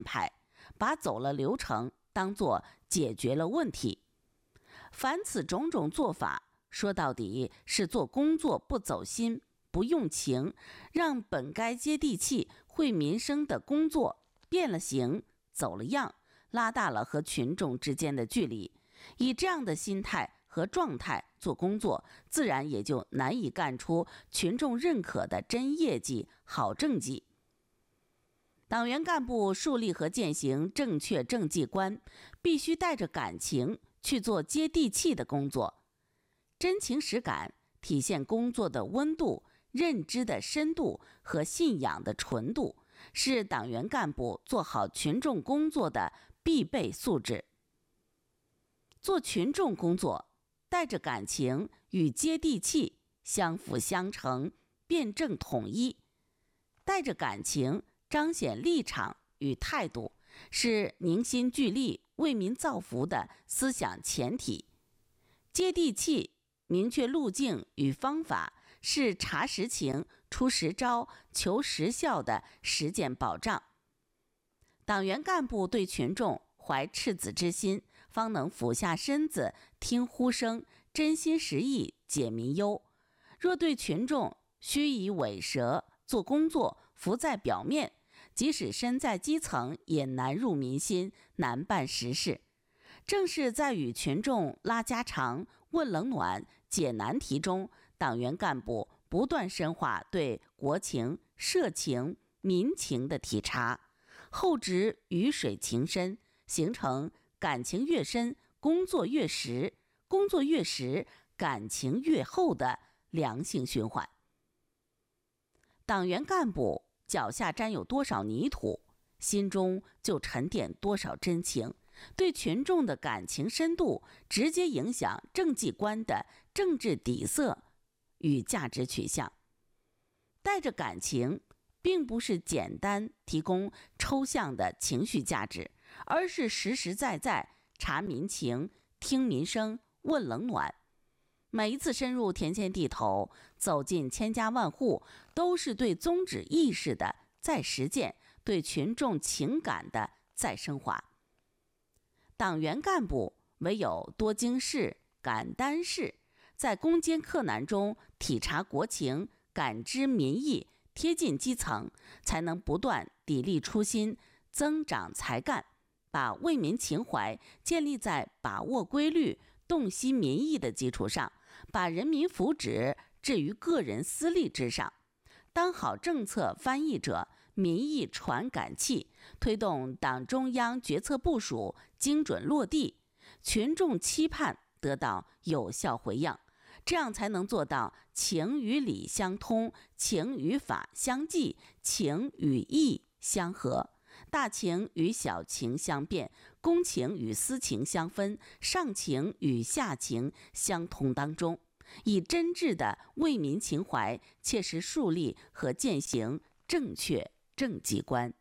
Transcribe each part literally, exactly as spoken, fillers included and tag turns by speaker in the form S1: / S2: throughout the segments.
S1: 派，把走了流程当作解决了问题。凡此种种做法，说到底是做工作不走心、不用情，让本该接地气、惠民生的工作变了形、走了样，拉大了和群众之间的距离。以这样的心态和状态做工作，自然也就难以干出群众认可的真业绩、好政绩。党员干部树立和践行正确政绩观，必须带着感情去做接地气的工作，真情实感，体现工作的温度、认知的深度和信仰的纯度，是党员干部做好群众工作的必备素质。做群众工作，带着感情与接地气相辅相成，辩证统一。带着感情彰显立场与态度，是凝心聚力、为民造福的思想前提。接地气明确路径与方法，是查实情、出实招、求实效的实践保障。党员干部对群众怀赤子之心，方能俯下身子听呼声，真心实意解民忧。若对群众虚以委蛇，做工作浮在表面，即使身在基层，也难入民心，难办实事。正是在与群众拉家常、问冷暖、解难题中，党员干部不断深化对国情、社情、民情的体察，厚植鱼水情深，形成感情越深，工作越实，工作越实，感情越厚的良性循环。党员干部脚下沾有多少泥土，心中就沉淀多少真情，对群众的感情深度直接影响政绩观的政治底色与价值取向。带着感情并不是简单提供抽象的情绪价值，而是实实在在察民情、听民声、问冷暖。每一次深入田间地头，走进千家万户，都是对宗旨意识的再实践，对群众情感的再升华。党员干部唯有多经事、敢担事，在攻坚克难中体察国情、感知民意，贴近基层，才能不断砥砺初心，增长才干，把为民情怀建立在把握规律、洞悉民意的基础上，把人民福祉置于个人私利之上，当好政策翻译者、民意传感器，推动党中央决策部署精准落地，群众期盼得到有效回应，这样才能做到情与理相通，情与法相济，情与义相合，大情与小情相变，公情与私情相分，上情与下情相通当中，以真挚的为民情怀，切实树立和践行正确政绩观。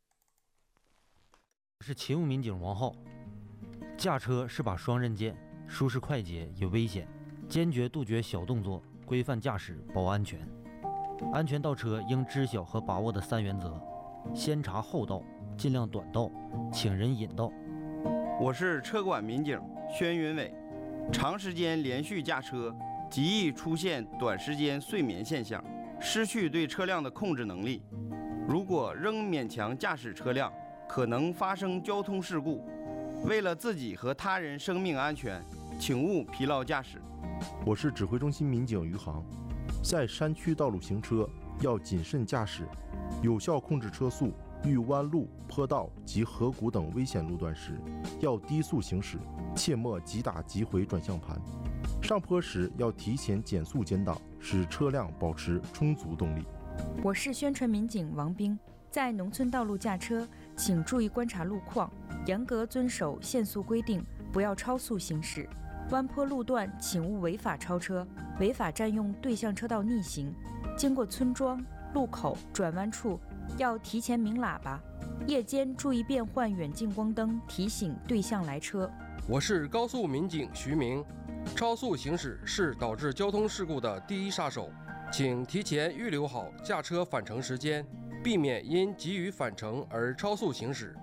S2: 是勤务民警王浩，驾车是把双刃剑，舒适快捷也危险，坚决杜绝小动作，规范驾驶保安全。安全倒车应知晓和把握的三原则：先查后到，尽量短道，请人引道。
S3: 我是车管民警宣云伟，长时间连续驾车极易出现短时间睡眠现象，失去对车辆的控制能力。如果仍勉强驾驶车辆，可能发生交通事故。为了自己和他人生命安全，请勿疲劳驾驶。
S4: 我是指挥中心民警余航，在山区道路行车要谨慎驾驶，有效控制车速。遇弯路、坡道及河谷等危险路段时，要低速行驶，切莫急打急回转向盘。上坡时要提前减速减档，使车辆保持充足动力。
S5: 我是宣传民警王兵，在农村道路驾车，请注意观察路况，严格遵守限速规定，不要超速行驶。弯坡路段请勿违法超车，违法占用对向车道逆行。经过村庄、路口、转弯处，要提前鸣喇叭，夜间注意变换远近光灯，提醒对向来车。
S6: 我是高速民警徐明，超速行驶是导致交通事故的第一杀手，请提前预留好驾车返程时间，避免因急于返程而超速行驶。